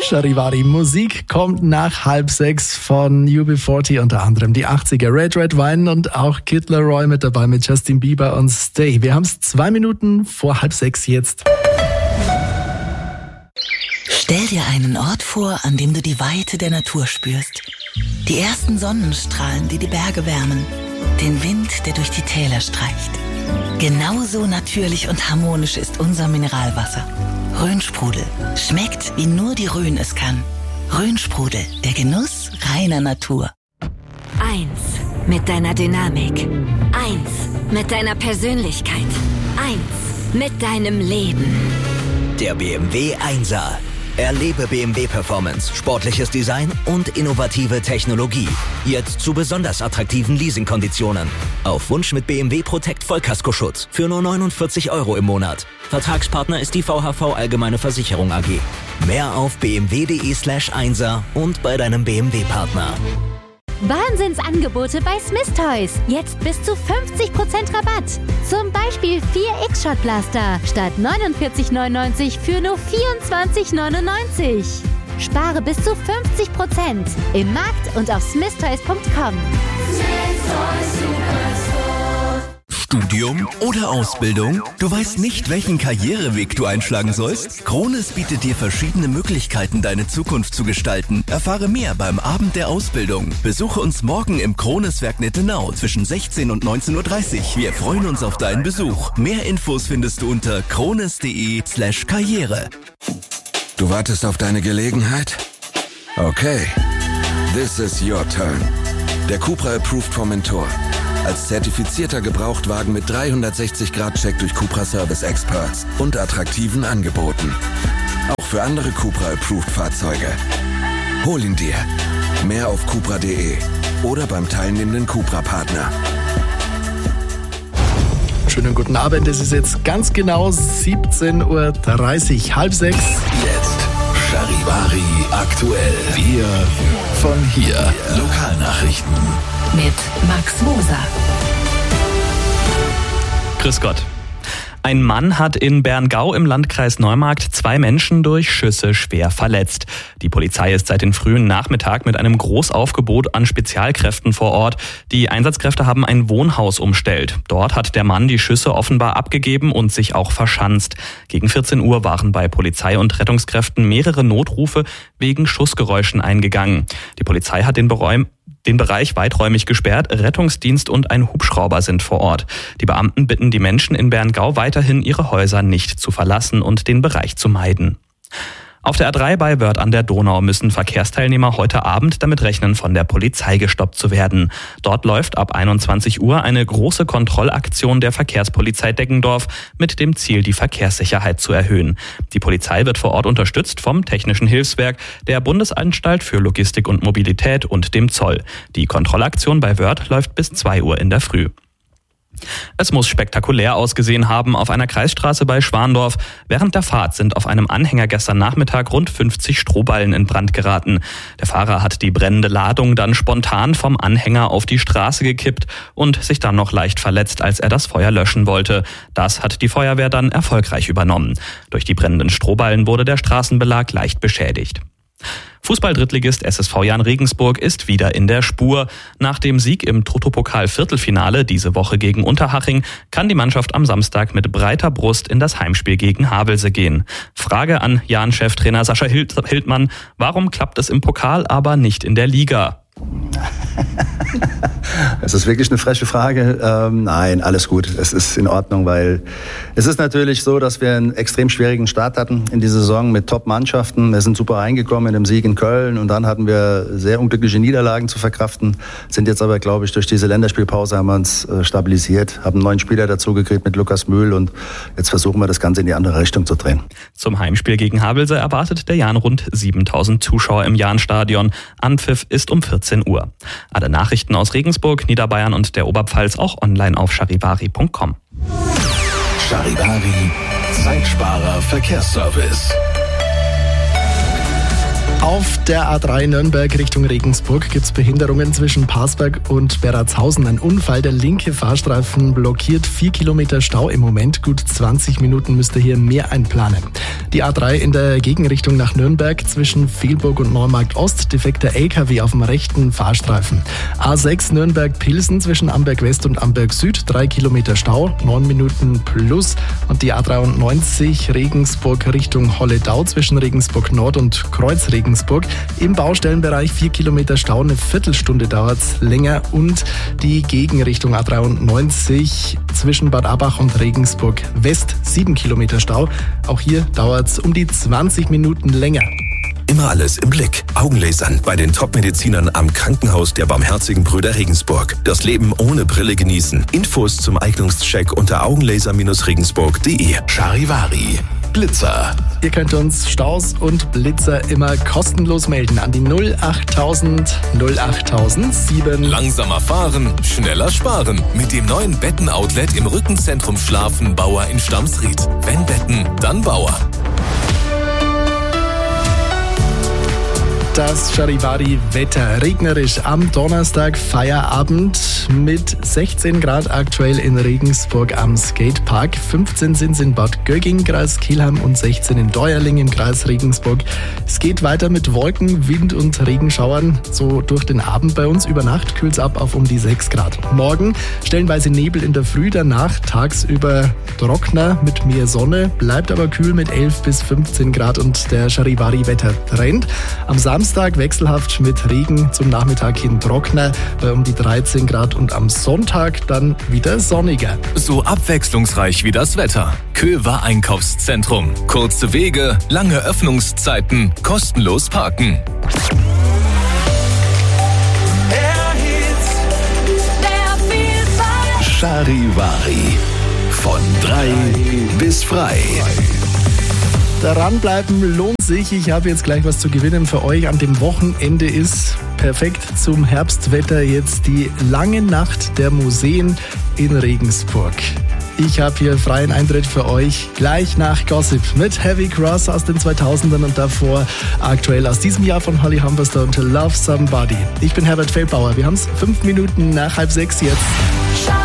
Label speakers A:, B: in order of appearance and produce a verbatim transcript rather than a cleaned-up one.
A: Charivari, Musik kommt nach halb sechs von U B vierzig, unter anderem die achtziger, Red Red Wine und auch Kid Laroi mit dabei mit Justin Bieber und Stay. Wir haben es zwei Minuten vor halb sechs jetzt.
B: Stell dir einen Ort vor, an dem du die Weite der Natur spürst. Die ersten Sonnenstrahlen, die die Berge wärmen. Den Wind, der durch die Täler streicht. Genauso natürlich und harmonisch ist unser Mineralwasser. Rhönsprudel. Schmeckt, wie nur die Rhön es kann. Rhönsprudel, der Genuss reiner Natur.
C: Eins mit deiner Dynamik. Eins mit deiner Persönlichkeit. Eins mit deinem Leben.
D: Der B M W Einser. Erlebe B M W Performance, sportliches Design und innovative Technologie. Jetzt zu besonders attraktiven Leasingkonditionen. Auf Wunsch mit B M W Protect Vollkaskoschutz für nur neunundvierzig Euro im Monat. Vertragspartner ist die V H V Allgemeine Versicherung A G. Mehr auf bmw.de slash Einser und bei deinem B M W-Partner.
E: Wahnsinnsangebote bei Smith Toys. Jetzt bis zu fünfzig Prozent Rabatt. Zum Beispiel vier X-Shot Blaster statt neunundvierzig neunundneunzig für nur vierundzwanzig neunundneunzig. Spare bis zu fünfzig Prozent im Markt und auf smith toys punkt com.
F: Studium oder Ausbildung? Du weißt nicht, welchen Karriereweg du einschlagen sollst? Krones bietet dir verschiedene Möglichkeiten, deine Zukunft zu gestalten. Erfahre mehr beim Abend der Ausbildung. Besuche uns morgen im Krones-Werk Nettenau zwischen sechzehn und neunzehn Uhr dreißig. Wir freuen uns auf deinen Besuch. Mehr Infos findest du unter krones.de slash Karriere.
G: Du wartest auf deine Gelegenheit? Okay. This is your turn. Der Cupra Approved Formentor. Als zertifizierter Gebrauchtwagen mit dreihundertsechzig Grad Check durch Cupra Service Experts und attraktiven Angeboten. Auch für andere Cupra Approved Fahrzeuge. Hol ihn dir. Mehr auf cupra punkt de oder beim teilnehmenden Cupra-Partner.
A: Schönen guten Abend, es ist jetzt ganz genau siebzehn Uhr dreißig, halb sechs.
F: Jetzt Charivari aktuell. Wir von hier. Lokalnachrichten.
B: Mit Max Moser.
H: Grüß Gott. Ein Mann hat in Berngau im Landkreis Neumarkt zwei Menschen durch Schüsse schwer verletzt. Die Polizei ist seit dem frühen Nachmittag mit einem Großaufgebot an Spezialkräften vor Ort. Die Einsatzkräfte haben ein Wohnhaus umstellt. Dort hat der Mann die Schüsse offenbar abgegeben und sich auch verschanzt. Gegen vierzehn Uhr waren bei Polizei und Rettungskräften mehrere Notrufe wegen Schussgeräuschen eingegangen. Die Polizei hat den Beräum Den Bereich weiträumig gesperrt, Rettungsdienst und ein Hubschrauber sind vor Ort. Die Beamten bitten die Menschen in Berngau weiterhin, ihre Häuser nicht zu verlassen und den Bereich zu meiden. Auf der A drei bei Wörth an der Donau müssen Verkehrsteilnehmer heute Abend damit rechnen, von der Polizei gestoppt zu werden. Dort läuft ab einundzwanzig Uhr eine große Kontrollaktion der Verkehrspolizei Deggendorf mit dem Ziel, die Verkehrssicherheit zu erhöhen. Die Polizei wird vor Ort unterstützt vom Technischen Hilfswerk, der Bundesanstalt für Logistik und Mobilität und dem Zoll. Die Kontrollaktion bei Wörth läuft bis zwei Uhr in der Früh. Es muss spektakulär ausgesehen haben auf einer Kreisstraße bei Schwandorf. Während der Fahrt sind auf einem Anhänger gestern Nachmittag rund fünfzig Strohballen in Brand geraten. Der Fahrer hat die brennende Ladung dann spontan vom Anhänger auf die Straße gekippt und sich dann noch leicht verletzt, als er das Feuer löschen wollte. Das hat die Feuerwehr dann erfolgreich übernommen. Durch die brennenden Strohballen wurde der Straßenbelag leicht beschädigt. Fußball-Drittligist S S V Jahn Regensburg ist wieder in der Spur. Nach dem Sieg im Toto-Pokal-Viertelfinale diese Woche gegen Unterhaching kann die Mannschaft am Samstag mit breiter Brust in das Heimspiel gegen Havelse gehen. Frage an Jahn-Cheftrainer Sascha Hildmann: Warum klappt es im Pokal, aber nicht in der Liga?
I: Es ist wirklich eine freche Frage. Ähm, nein, alles gut. Es ist in Ordnung, weil es ist natürlich so, dass wir einen extrem schwierigen Start hatten in die Saison mit Top-Mannschaften. Wir sind super reingekommen in dem Sieg in Köln und dann hatten wir sehr unglückliche Niederlagen zu verkraften. Sind jetzt aber, glaube ich, durch diese Länderspielpause haben wir uns äh, stabilisiert, haben einen neuen Spieler dazugekriegt mit Lukas Mühl und jetzt versuchen wir das Ganze in die andere Richtung zu drehen.
H: Zum Heimspiel gegen Havelse erwartet der Jahn rund siebentausend Zuschauer im Jahnstadion. Anpfiff ist um vierzehn Uhr. Alle Nachrichten aus Regensburg, Niederbayern und der Oberpfalz auch online auf charivari punkt com.
F: Charivari, Zeitsparer Verkehrsservice.
A: Auf der A drei Nürnberg Richtung Regensburg gibt es Behinderungen zwischen Parsberg und Beratshausen. Ein Unfall, der linke Fahrstreifen blockiert, vier Kilometer Stau im Moment. Gut zwanzig Minuten müsste hier mehr einplanen. Die A drei in der Gegenrichtung nach Nürnberg zwischen Fehlburg und Neumarkt Ost, defekter L K W auf dem rechten Fahrstreifen. A sechs Nürnberg-Pilsen zwischen Amberg West und Amberg Süd, drei Kilometer Stau, neun Minuten plus. Und die A dreiundneunzig Regensburg Richtung Holledau zwischen Regensburg Nord und Kreuz Regensburg. Im Baustellenbereich vier Kilometer Stau, eine Viertelstunde dauert es länger. Und die Gegenrichtung A dreiundneunzig zwischen Bad Abbach und Regensburg West, sieben Kilometer Stau. Auch hier dauert es um die zwanzig Minuten länger.
J: Immer alles im Blick. Augenlasern bei den Top-Medizinern am Krankenhaus der Barmherzigen Brüder Regensburg. Das Leben ohne Brille genießen. Infos zum Eignungscheck unter augenlaser Regensburg punkt de.
F: Charivari. Blitzer.
A: Ihr könnt uns Staus und Blitzer immer kostenlos melden an die null achttausend null achttausend sieben.
K: Langsamer fahren, schneller sparen. Mit dem neuen Betten-Outlet im Rückenzentrum Schlafen Bauer in Stamsried. Wenn Betten, dann Bauer.
A: Das Charivari-Wetter. Regnerisch am Donnerstag, Feierabend mit sechzehn Grad aktuell in Regensburg am Skatepark. fünfzehn sind es in Bad Gögging, Kreis Kelheim und sechzehn in Deuerling im Kreis Regensburg. Es geht weiter mit Wolken, Wind und Regenschauern. So durch den Abend bei uns. Über Nacht kühlt es ab auf um die sechs Grad. Morgen stellenweise Nebel in der Früh, danach tagsüber trockener mit mehr Sonne. Bleibt aber kühl mit elf bis fünfzehn Grad und der Charivari-Wetter-Trend. Am Samstag wechselhaft mit Regen, zum Nachmittag hin trockener bei um die dreizehn Grad und am Sonntag dann wieder sonniger.
K: So abwechslungsreich wie das Wetter. Köver Einkaufszentrum. Kurze Wege, lange Öffnungszeiten, kostenlos parken.
F: Charivari. Von drei bis frei.
A: Daran bleiben lohnt sich. Ich habe jetzt gleich was zu gewinnen für euch. An dem Wochenende ist perfekt zum Herbstwetter jetzt die lange Nacht der Museen in Regensburg. Ich habe hier freien Eintritt für euch gleich nach Gossip mit Heavy Cross aus den zweitausendern und davor aktuell aus diesem Jahr von Holly Humberstone to Love Somebody. Ich bin Herbert Feldbauer. Wir haben es fünf Minuten nach halb sechs jetzt.